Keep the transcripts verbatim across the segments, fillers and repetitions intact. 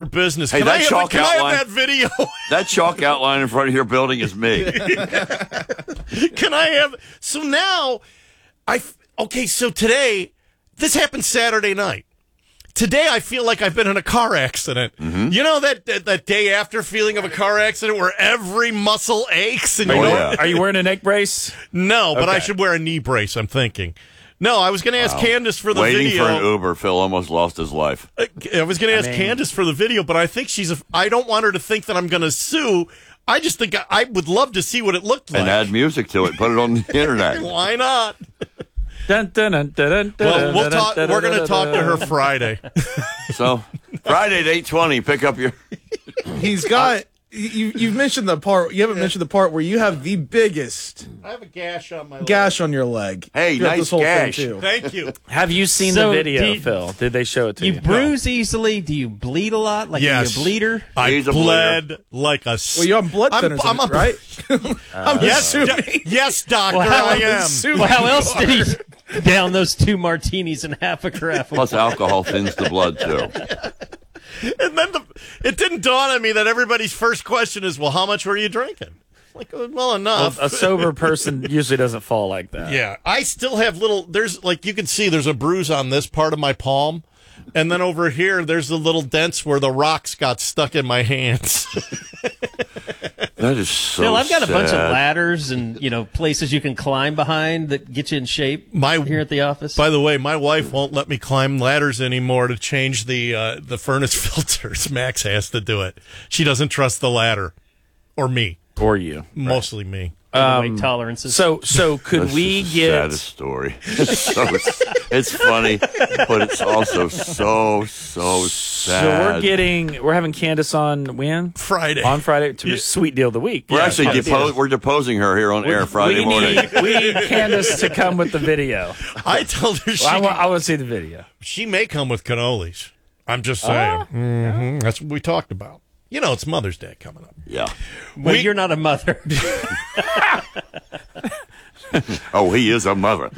business. Hey, can that I have, chalk can outline, I have that video? That chalk outline in front of your building is me. Can I have? So now, I okay. So today, this happened Saturday night. Today, I feel like I've been in a car accident. Mm-hmm. You know that, that that day after feeling of a car accident where every muscle aches. And Are you you, know, yeah. are you wearing a neck brace? No, but I Okay. should wear a knee brace. I'm thinking. No, I was going to ask Wow. Candace for the Waiting video. for an Uber, Phil almost lost his life. I was going to ask mean- Candace for the video, but I think she's. A, I don't want her to think that I'm going to sue. I just think I, I would love to see what it looked like. And add music to it. Put it on the internet. Why not? Dun, dun, dun, dun, dun, Well, we'll dun, talk. dun, We're dun, going to dun, talk to dun. her Friday. So, Friday at eight twenty, pick up your... He's got. You, you've mentioned the part. You haven't mentioned the part where you have the biggest I have a gash on my leg. gash on your leg. Hey, Throughout nice this whole gash. Thing too. Thank you. Have you seen So, the video, do you- Phil? Did they show it to you? You bruise easily? Do you bleed a lot? Like Yes. are you a bleeder? I He's a bled like a. Well, you're on blood I'm- thinners, I'm a- right? I'm Yes, assuming. do- yes, doctor, Well, how- I am. assuming Well, how you else are. did he down those two martinis and half a carafe? Plus, alcohol thins the blood, too. And then the, it didn't dawn on me that everybody's first question is, "Well, how much were you drinking?" Like, well, Well, enough. a sober person usually doesn't fall like that. Yeah, I still have little. There's like you can see. There's a bruise on this part of my palm, and then over here, there's the little dents where the rocks got stuck in my hands. That is so Phil, I've got a bunch of sad. ladders and you know places you can climb behind that get you in shape. My- here at the office. By the way, my wife won't let me climb ladders anymore to change the uh, the furnace filters. Max has to do it. She doesn't trust the ladder, or me, Or you. mostly me. weight tolerances. So, so could This we is the get... saddest story. It's, so, it's funny, but it's also so, so sad. So we're getting... We're having Candace on when? Friday. On Friday to Yeah. Sweet Deal of the Week. We're Yeah, actually Candace. depo- we're deposing her here on air Friday we morning. Need, we need Candace to come with the video. I told her she Well, I, want, I want to see the video. she may come with cannolis. I'm just saying. hmm That's what we talked about. You know, it's Mother's Day coming up. Yeah. well, we- you're not a mother. Oh, he is a mother.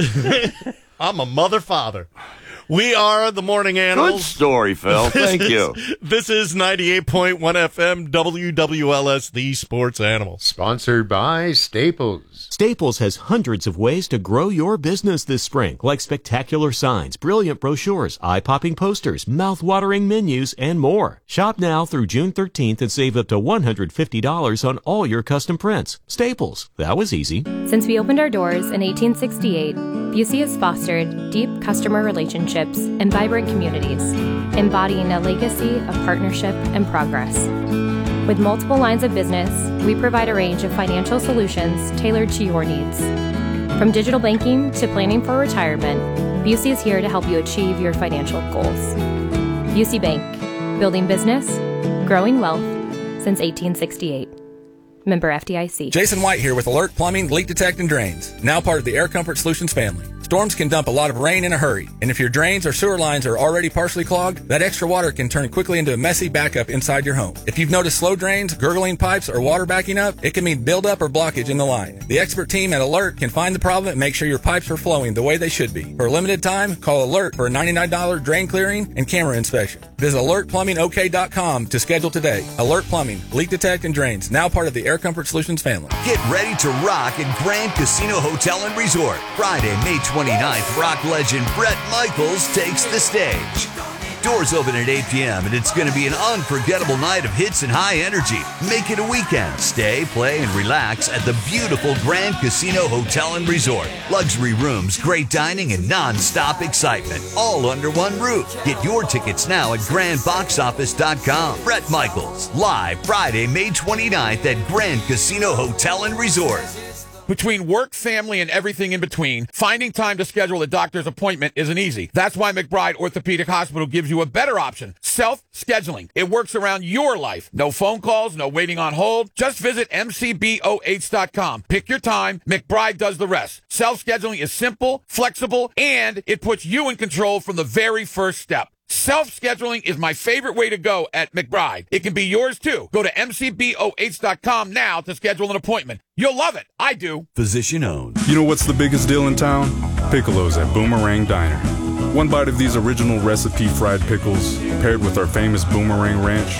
I'm a mother father. We are the Morning Good Animals. story, Phil. Thank you. This is ninety-eight point one F M W W L S, the Sports Animals. Sponsored by Staples. Staples has hundreds of ways to grow your business this spring, like spectacular signs, brilliant brochures, eye-popping posters, mouth-watering menus, and more. Shop now through June thirteenth and save up to one hundred fifty dollars on all your custom prints. Staples. That was easy. Since we opened our doors in eighteen sixty-eight, Busey has fostered deep customer relationships and vibrant communities, embodying a legacy of partnership and progress. With multiple lines of business, we provide a range of financial solutions tailored to your needs. From digital banking to planning for retirement, Busey is here to help you achieve your financial goals. Busey Bank, building business, growing wealth since eighteen sixty-eight. Member F D I C. Jason White here with Alert Plumbing, Leak Detect, and Drains. Now part of the Air Comfort Solutions family. Storms can dump a lot of rain in a hurry, and if your drains or sewer lines are already partially clogged, that extra water can turn quickly into a messy backup inside your home. If you've noticed slow drains, gurgling pipes, or water backing up, it can mean buildup or blockage in the line. The expert team at Alert can find the problem and make sure your pipes are flowing the way they should be. For a limited time, call Alert for a ninety-nine dollars drain clearing and camera inspection. Visit alert plumbing o k dot com to schedule today. Alert Plumbing, Leak Detect, and Drains, now part of the Air Comfort Solutions family. Get ready to rock at Grand Casino Hotel and Resort. Friday, May twenty-ninth, rock legend Bret Michaels takes the stage. Doors open at eight p.m. and it's going to be an unforgettable night of hits and high energy. Make it a weekend. Stay, play, and relax at the beautiful Grand Casino Hotel and Resort. Luxury rooms, great dining, and non-stop excitement. All under one roof. Get your tickets now at grand box office dot com. Bret Michaels, live Friday, May twenty-ninth at Grand Casino Hotel and Resort. Between work, family, and everything in between, finding time to schedule a doctor's appointment isn't easy. That's why McBride Orthopedic Hospital gives you a better option, self-scheduling. It works around your life. No phone calls, no waiting on hold. Just visit m c b o h dot com. Pick your time. McBride does the rest. Self-scheduling is simple, flexible, and it puts you in control from the very first step. Self-scheduling is my favorite way to go at McBride. It can be yours, too. Go to m c b o h dot com now to schedule an appointment. You'll love it. I do. Physician owned. You know what's the biggest deal in town? Piccolos at Boomerang Diner. One bite of these original recipe fried pickles, paired with our famous Boomerang Ranch,